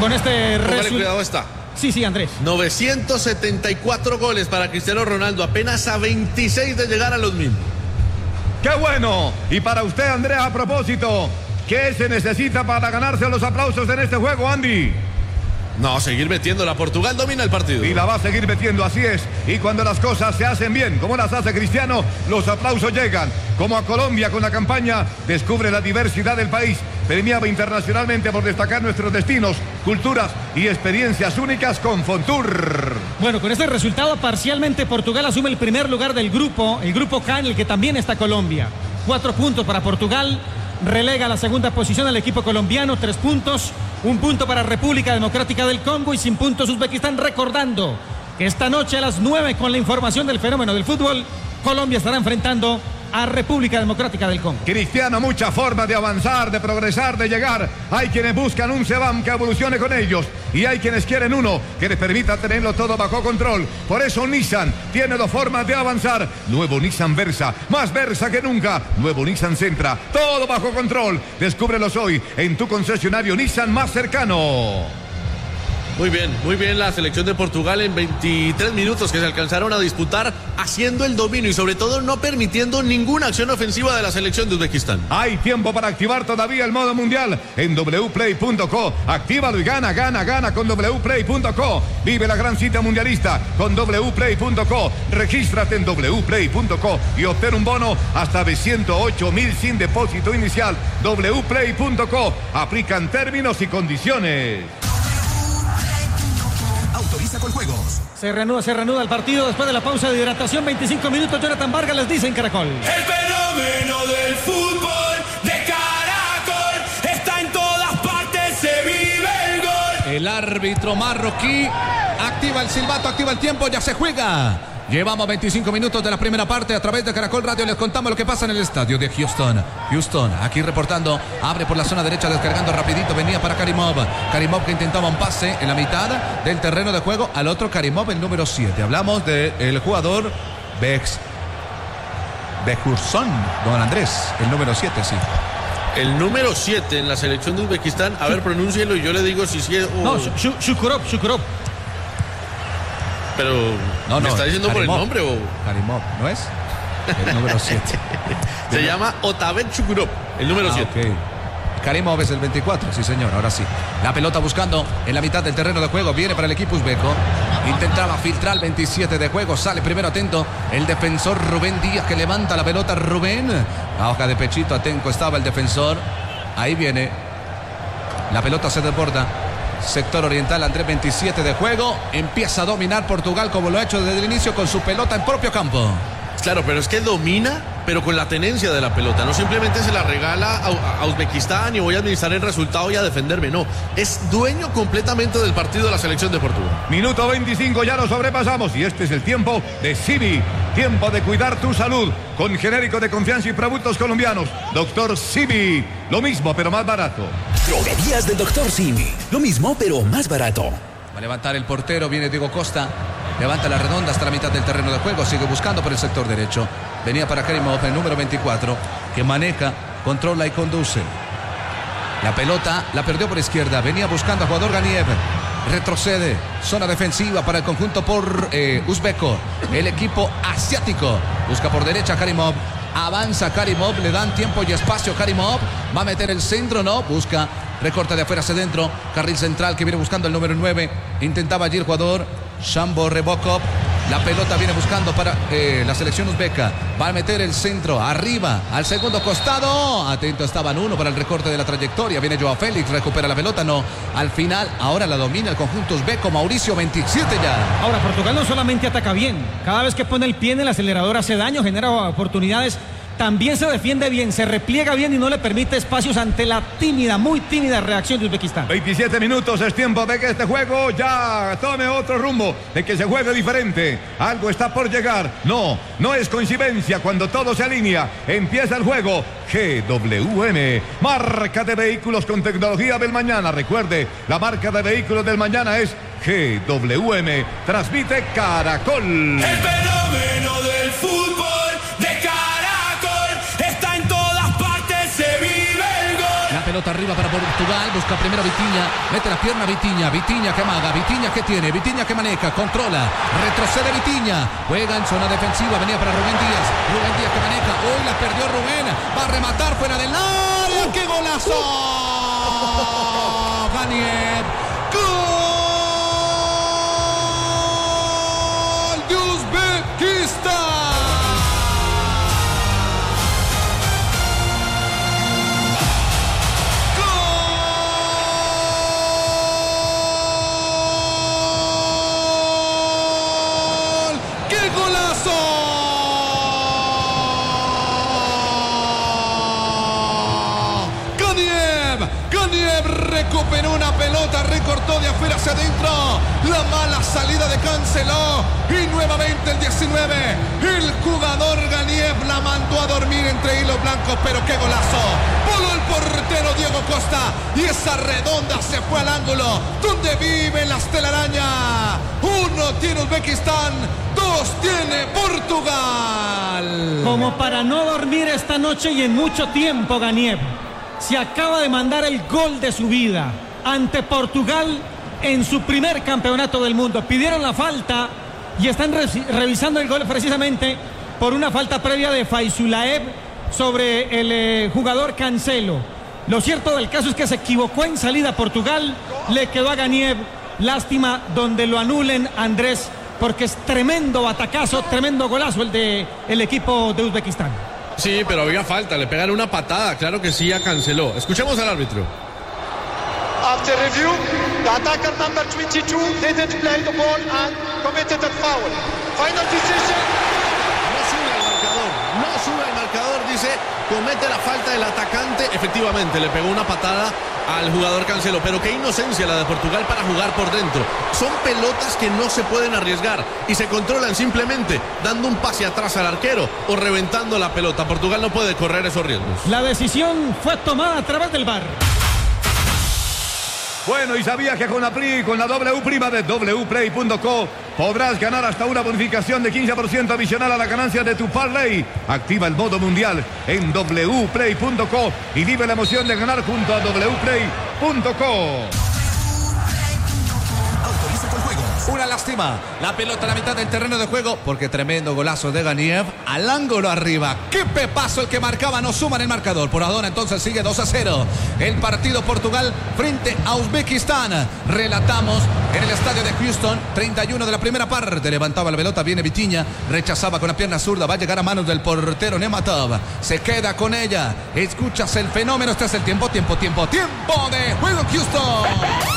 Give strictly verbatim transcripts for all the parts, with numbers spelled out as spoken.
con este resultado. Cuidado está. Sí, sí, Andrés. novecientos setenta y cuatro goles para Cristiano Ronaldo, apenas a veintiséis de llegar a los mil. ¡Qué bueno! Y para usted, Andrés, a propósito, ¿qué se necesita para ganarse los aplausos en este juego, Andy? No, seguir metiéndola. Portugal domina el partido. Y la va a seguir metiendo, así es. Y cuando las cosas se hacen bien, como las hace Cristiano, los aplausos llegan. Como a Colombia con la campaña Descubre la diversidad del país, premiado internacionalmente por destacar nuestros destinos, culturas y experiencias únicas con Fontour. Bueno, con este resultado parcialmente Portugal asume el primer lugar del grupo, el grupo K, en el que también está Colombia. Cuatro puntos para Portugal. Relega a la segunda posición al equipo colombiano, tres puntos, un punto para República Democrática del Congo y sin puntos Uzbekistán, recordando que esta noche a las nueve, con la información del fenómeno del fútbol, Colombia estará enfrentando a República Democrática del Congo. Cristiano, muchas formas de avanzar, de progresar, de llegar. Hay quienes buscan un Sebam que evolucione con ellos y hay quienes quieren uno que les permita tenerlo todo bajo control. Por eso Nissan tiene dos formas de avanzar. Nuevo Nissan Versa, más Versa que nunca. Nuevo Nissan Sentra, todo bajo control. Descúbrelos hoy en tu concesionario Nissan más cercano. Muy bien, muy bien la selección de Portugal en veintitrés minutos que se alcanzaron a disputar, haciendo el dominio y sobre todo no permitiendo ninguna acción ofensiva de la selección de Uzbekistán. Hay tiempo para activar todavía el modo mundial en w play punto co. Actívalo y gana, gana, gana con w play punto co. Vive la gran cita mundialista con w play punto co. Regístrate en w play punto co y obtén un bono hasta de ciento ocho mil sin depósito inicial. w play punto co. Aplican términos y condiciones. Autoriza con juegos. Se reanuda, se reanuda el partido después de la pausa de hidratación. veinticinco minutos. Jonathan Vargas les dice en Caracol. El fenómeno del fútbol de Caracol está en todas partes, se vive el gol. El árbitro marroquí activa el silbato, activa el tiempo, ya se juega. Llevamos veinticinco minutos de la primera parte. A través de Caracol Radio les contamos lo que pasa en el estadio de Houston. Houston, aquí reportando. Abre por la zona derecha, descargando rapidito. Venía para Karimov. Karimov que intentaba un pase en la mitad del terreno de juego al otro Karimov, el número siete. Hablamos del jugador Bex Bejurson, don Andrés, el número siete, sí. El número siete en la selección de Uzbekistán. A ver, pronúncielo y yo le digo si sí es... Oh. No, Shukurov, Shukurov. Pero, no, no, ¿me está diciendo Karimov, por el nombre o...? Karimov, ¿no es? El número siete. Se ¿De llama Otabet Shukurov, el número siete. Ah, okay. Karimov es el veinticuatro, sí señor, ahora sí. La pelota buscando en la mitad del terreno de juego, viene para el equipo uzbeco. Intentaba filtrar el veintisiete de juego, sale primero atento el defensor Rubén Díaz que levanta la pelota. Rubén, a hoja de pechito, atento estaba el defensor. Ahí viene, la pelota se desborda. Sector oriental, Andrés, veintisiete de juego. Empieza a dominar Portugal como lo ha hecho desde el inicio con su pelota en propio campo. Claro, pero es que domina, pero con la tenencia de la pelota. No simplemente se la regala a, a Uzbekistán y voy a administrar el resultado y a defenderme. No, es dueño completamente del partido de la selección de Portugal. Minuto veinticinco, ya lo sobrepasamos y este es el tiempo de Simi. Tiempo de cuidar tu salud con genérico de confianza y productos colombianos. Doctor Simi, lo mismo pero más barato. Droguerías del Doctor Simi, lo mismo pero más barato. Va a levantar el portero, viene Diego Costa. Levanta la redonda hasta la mitad del terreno de juego. Sigue buscando por el sector derecho. Venía para Karimov, el número veinticuatro, que maneja, controla y conduce. La pelota la perdió por izquierda. Venía buscando a jugador Ganiev. Retrocede. Zona defensiva para el conjunto por eh, uzbeco. El equipo asiático. Busca por derecha Karimov. Avanza Karimov. Le dan tiempo y espacio. Karimov va a meter el centro. No. Busca. Recorta de afuera hacia adentro. Carril central que viene buscando el número nueve. Intentaba allí el jugador Shambo Rebokov. La pelota viene buscando para eh, la selección uzbeca. Va a meter el centro arriba al segundo costado. Atento estaban uno para el recorte de la trayectoria. Viene Joao Félix, recupera la pelota. No, al final ahora la domina el conjunto uzbeco. Mauricio, veintisiete ya. Ahora Portugal no solamente ataca bien. Cada vez que pone el pie en el acelerador hace daño, genera oportunidades. También se defiende bien, se repliega bien y no le permite espacios ante la tímida, muy tímida reacción de Uzbekistán. veintisiete minutos, es tiempo de que este juego ya tome otro rumbo, de que se juegue diferente. Algo está por llegar. No, no es coincidencia cuando todo se alinea. Empieza el juego. G W M, marca de vehículos con tecnología del mañana. Recuerde, la marca de vehículos del mañana es G W M. Transmite Caracol. El fenómeno del fútbol de Caracol está en todas partes, se vive el gol. pelota arriba para Portugal. Busca primero Vitinha. Mete la pierna Vitinha. Vitinha que amaga. Vitinha que tiene. Vitinha que maneja. Controla. Retrocede Vitinha. Juega en zona defensiva. Venía para Rubén Díaz. Rubén Díaz que maneja. Hoy la perdió Rubén. Va a rematar fuera del área. ¡Qué golazo! Ganiev. ¡Gol de Uzbekistán! Recuperó una pelota, recortó de afuera hacia adentro. La mala salida de Cancelo. Y nuevamente el diecinueve. El jugador Ganiev la mandó a dormir entre hilos blancos. Pero qué golazo. Voló el portero Diego Costa. Y esa redonda se fue al ángulo donde vive las telarañas. Uno tiene Uzbekistán. Dos tiene Portugal. Como para no dormir esta noche y en mucho tiempo, Ganiev se acaba de mandar el gol de su vida ante Portugal en su primer campeonato del mundo. Pidieron la falta y están re revisando el gol precisamente por una falta previa de Faizulaev sobre el eh, jugador Cancelo. Lo cierto del caso es que se equivocó en salida Portugal, le quedó a Ganiev. Lástima donde lo anulen, Andrés, porque es tremendo batacazo, tremendo golazo el de el equipo de Uzbekistán. Sí, pero había falta, le pegan una patada, claro que sí, a Cancelo. Escuchemos al árbitro. After review, the attacker number twenty-two didn't play the ball and committed a foul. Final decision. No sube al marcador, no sube al marcador, dice, comete la falta del atacante. Efectivamente, le pegó una patada al jugador Cancelo, pero qué inocencia la de Portugal para jugar por dentro. Son pelotas que no se pueden arriesgar y se controlan simplemente dando un pase atrás al arquero o reventando la pelota. Portugal no puede correr esos riesgos. La decisión fue tomada a través del V A R. Bueno, y sabía que con la P R I, con la W prima de w play punto co podrás ganar hasta una bonificación de quince por ciento adicional a la ganancia de tu parlay. Activa el modo mundial en w play punto co y vive la emoción de ganar junto a w play punto co. Una lástima, la pelota a la mitad del terreno de juego, porque tremendo golazo de Ganiev al ángulo arriba. Qué pepazo el que marcaba, no suma en el marcador. Por ahora entonces sigue dos a cero el partido Portugal frente a Uzbekistán. Relatamos en el estadio de Houston, treinta y uno de la primera parte. Levantaba la pelota, viene Vitinha, rechazaba con la pierna zurda, va a llegar a manos del portero Nematov. Se queda con ella, escuchas el fenómeno, este es el tiempo, tiempo, tiempo, tiempo de juego en Houston.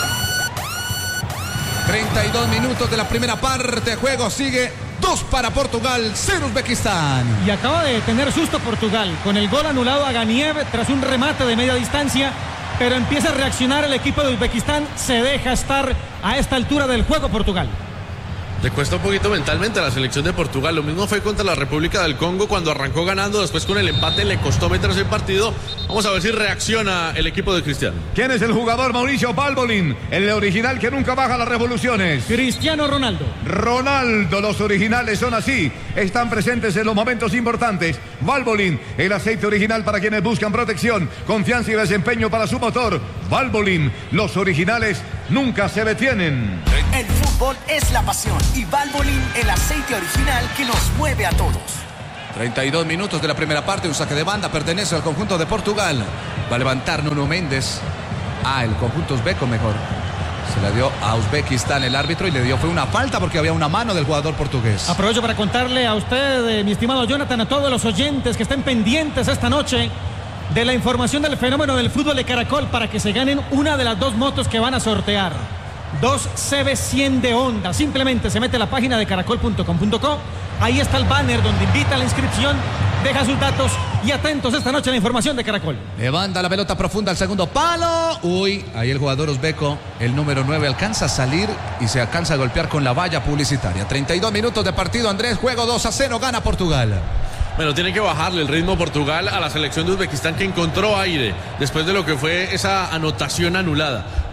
treinta y dos minutos de la primera parte. Juego sigue dos para Portugal, cero Uzbekistán. Y acaba de tener susto Portugal con el gol anulado a Ganiev tras un remate de media distancia. Pero empieza a reaccionar el equipo de Uzbekistán. Se deja estar a esta altura del juego Portugal. Le cuesta un poquito mentalmente a la selección de Portugal. Lo mismo fue contra la República del Congo cuando arrancó ganando. Después con el empate le costó meterse en partido. Vamos a ver si reacciona el equipo de Cristiano. ¿Quién es el jugador? Mauricio Valbolín, el original que nunca baja las revoluciones. Cristiano Ronaldo. Ronaldo, los originales son así. Están presentes en los momentos importantes. Valbolín, el aceite original para quienes buscan protección, confianza y desempeño para su motor. Valbolín, los originales nunca se detienen. El fútbol es la pasión y Valbolín, el aceite original que nos mueve a todos. treinta y dos minutos de la primera parte, un saque de banda, pertenece al conjunto de Portugal. Va a levantar Nuno Méndez. Ah, el conjunto uzbeco mejor. Se la dio a Uzbekistán el árbitro y le dio, fue una falta porque había una mano del jugador portugués. Aprovecho para contarle a usted, eh, mi estimado Jonathan, a todos los oyentes que estén pendientes esta noche de la información del fenómeno del fútbol de Caracol para que se ganen una de las dos motos que van a sortear. Dos C B cien de Honda. Simplemente se mete a la página de caracol punto com punto co. Ahí está el banner donde invita a la inscripción. Deja sus datos y atentos esta noche a la información de Caracol. Levanta la pelota profunda al segundo palo. Uy, ahí el jugador uzbeco, el número nueve, alcanza a salir y se alcanza a golpear con la valla publicitaria. treinta y dos minutos de partido, Andrés. Juego dos a cero, gana Portugal. Bueno, tiene que bajarle el ritmo Portugal a la selección de Uzbekistán, que encontró aire después de lo que fue esa anotación anulada.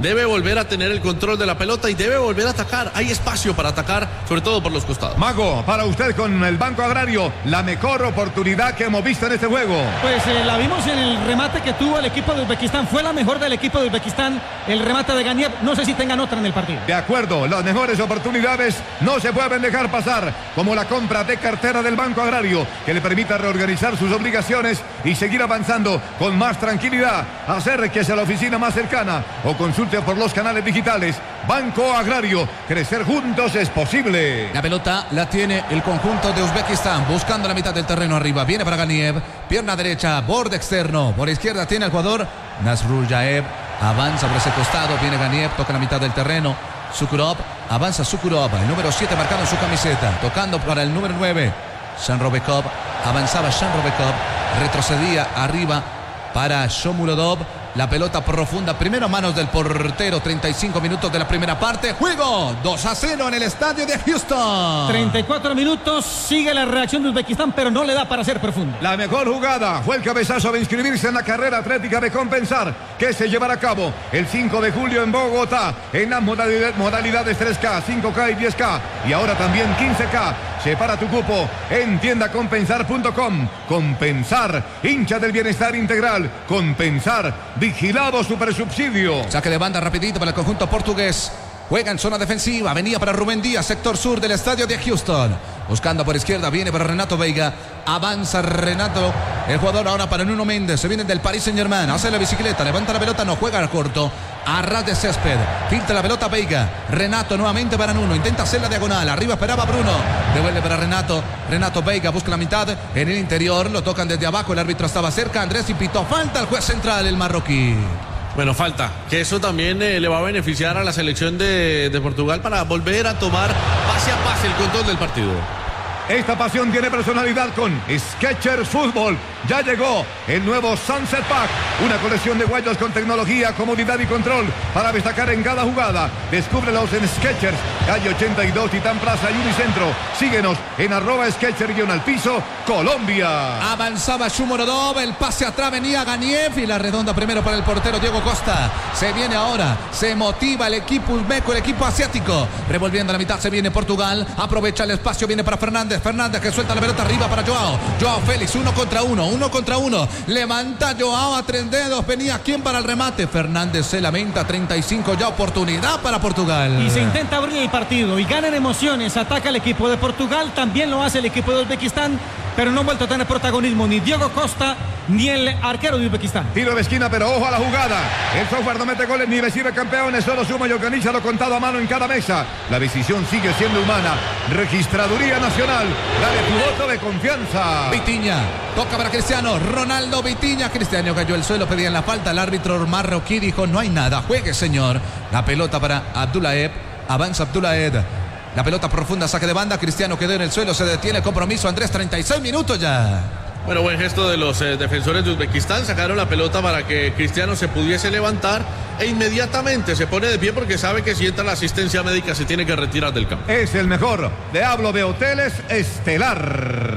debe volver a tener el control de la pelota y debe volver a atacar. Hay espacio para atacar, sobre todo por los costados. Mago, para usted con el Banco Agrario, la mejor oportunidad que hemos visto en este juego. Pues eh, la vimos en el remate que tuvo el equipo de Uzbekistán. Fue la mejor del equipo de Uzbekistán, el remate de Ganiev. No sé si tengan otra en el partido. De acuerdo, las mejores oportunidades no se pueden dejar pasar, como la compra de cartera del Banco Agrario, que le permita reorganizar sus obligaciones y seguir avanzando con más tranquilidad. Acérquese a la oficina más cercana o consulte por los canales digitales. Banco Agrario, crecer juntos es posible. La pelota la tiene el conjunto de Uzbekistán, buscando la mitad del terreno arriba. Viene para Ganiev, pierna derecha, borde externo. Por izquierda tiene el jugador Nasrullaev. Avanza por ese costado, viene Ganiev, toca la mitad del terreno. Sukurov, avanza Sukurov, el número siete marcado en su camiseta, tocando para el número nueve. Shanrobekov, avanzaba Shanrobekov, retrocedía arriba para Shomurodov. La pelota profunda, primero a manos del portero, treinta y cinco minutos de la primera parte. Juego dos a cero en el estadio de Houston. treinta y cuatro minutos, sigue la reacción de Uzbekistán, pero no le da para ser profundo. La mejor jugada fue el cabezazo de inscribirse en la carrera atlética de Compensar, que se llevará a cabo el cinco de julio en Bogotá, en las modalidad, modalidades tres K, cinco K y diez K, y ahora también quince K. Separa tu cupo en tienda compensar punto com. Compensar, hincha del bienestar integral. Compensar, vigilado supersubsidio. Saque de banda rapidito para el conjunto portugués. Juega en zona defensiva, venía para Rubén Díaz, sector sur del estadio de Houston. Buscando por izquierda, viene para Renato Veiga. Avanza Renato, el jugador ahora para Nuno Méndez. Se viene del Paris Saint-Germain, hace la bicicleta, levanta la pelota, no juega al corto. A ras de césped, filtra la pelota Veiga. Renato nuevamente para Nuno, intenta hacer la diagonal. Arriba esperaba Bruno, devuelve para Renato. Renato Veiga busca la mitad, en el interior, lo tocan desde abajo. El árbitro estaba cerca, Andrés y pitó falta al juez central, el marroquí. Bueno, falta, que eso también eh, le va a beneficiar a la selección de, de Portugal para volver a tomar pase a pase el control del partido. Esta pasión tiene personalidad con Skechers Fútbol. Ya llegó el nuevo Sunset Pack, una colección de guayos con tecnología, comodidad y control para destacar en cada jugada. Descúbrelos en Skechers, calle ochenta y dos, Titán Plaza y Unicentro. Síguenos en arroba Skechers guión al piso, Colombia. Avanzaba Shomurodov, el pase atrás venía Ganiev y la redonda primero para el portero Diego Costa. Se viene ahora, se motiva el equipo uzbeco, el equipo asiático. Revolviendo la mitad se viene Portugal, aprovecha el espacio, viene para Fernández. Fernández que suelta la pelota arriba para Joao. Joao Félix, uno contra uno, uno contra uno. Levanta Joao a tres dedos. Venía quien para el remate. Fernández se lamenta, treinta y cinco ya, oportunidad para Portugal. Y se intenta abrir el partido y ganan emociones. Ataca el equipo de Portugal, también lo hace el equipo de Uzbekistán, pero no han vuelto a tener protagonismo ni Diego Costa ni el arquero de Uzbekistán. Tiro de esquina, pero ojo a la jugada. El software no mete goles ni recibe campeones, solo suma y organiza lo contado a mano en cada mesa. La decisión sigue siendo humana. Registraduría Nacional, dale tu voto de confianza. Vitinha, toca para Cristiano, Ronaldo Vitinha. Cristiano cayó al suelo, pedían la falta. El árbitro marroquí dijo: no hay nada, juegue señor. La pelota para Abdullaev, avanza Abdullaev. La pelota profunda, saque de banda. Cristiano quedó en el suelo, se detiene el compromiso. Andrés, treinta y seis minutos ya. Bueno, buen gesto de los eh, defensores de Uzbekistán. Sacaron la pelota para que Cristiano se pudiese levantar e inmediatamente se pone de pie porque sabe que si entra la asistencia médica se tiene que retirar del campo. Es el mejor. Le hablo de Hoteles Estelar.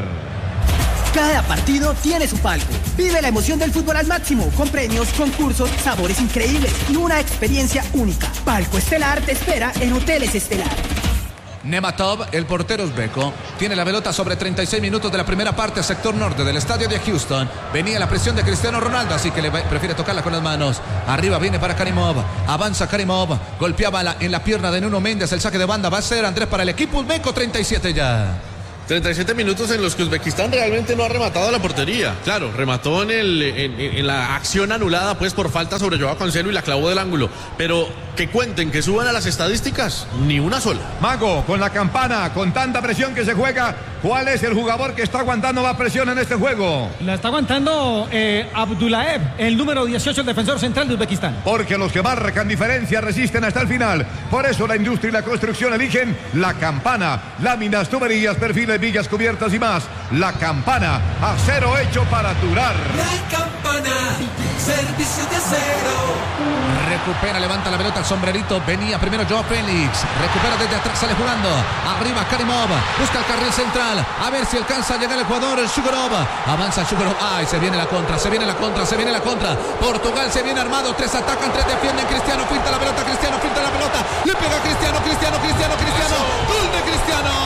Cada partido tiene su palco. Vive la emoción del fútbol al máximo, con premios, concursos, sabores increíbles y una experiencia única. Palco Estelar te espera en Hoteles Estelar. Nematov, el portero uzbeco, tiene la pelota sobre treinta y seis minutos de la primera parte, sector norte del estadio de Houston. Venía la presión de Cristiano Ronaldo, así que le prefiere tocarla con las manos. Arriba viene para Karimov, avanza Karimov, golpeaba la, en la pierna de Nuno Méndez. El saque de banda va a ser, Andrés, para el equipo uzbeco. Treinta y siete ya. treinta y siete minutos en los que Uzbekistán realmente no ha rematado la portería. Claro, remató en, el, en, en la acción anulada pues por falta sobre Joao Cancelo y la clavó del ángulo. Pero que cuenten, que suban a las estadísticas, ni una sola. Mago, con la campana, con tanta presión que se juega, ¿cuál es el jugador que está aguantando más presión en este juego? La está aguantando eh, Abdullaev, el número dieciocho, el defensor central de Uzbekistán. Porque los que marcan diferencia resisten hasta el final. Por eso la industria y la construcción eligen la campana. Láminas, tuberías, perfiles, villas cubiertas y más. La campana, acero hecho para durar. La campana, servicio de acero. recupera, levanta la pelota, el sombrerito. Venía primero Joao Félix. Recupera desde atrás, sale jugando. Arriba Karimov. Busca el carril central. A ver si alcanza a llegar el jugador Shugorov. Avanza Shugorov. Ay, se viene la contra, se viene la contra, se viene la contra. Portugal se viene armado. Tres atacan, tres defienden. Cristiano filtra la pelota, Cristiano filtra la pelota. Le pega a Cristiano, Cristiano, Cristiano, Cristiano. Gol de Cristiano.